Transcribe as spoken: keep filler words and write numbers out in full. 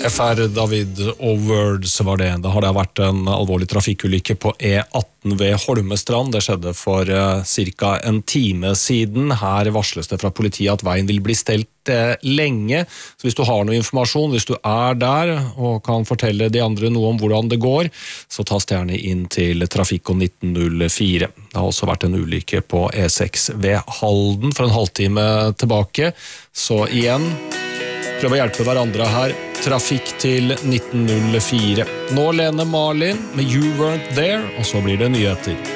F R David Overd, så var det. Da har det vært en alvorlig trafikkulykke på E atten ved Holmestrand. Det skjedde for uh, cirka en time siden. Her varsles det fra politiet at veien vil bli stelt uh, lenge. Så hvis du har noe informasjon, hvis du er der og kan fortelle de andre noe om hvordan det går, så tast gjerne inn til Trafikko nitten null fire. Det har også vært en ulykke på E seks ved Halden for en halvtime tilbake. Så igjen, prøv å hjelpe hverandre her. Trafikk til nitten null fire. Nå Lene Marlin med You Weren't There, og så blir det nyheter.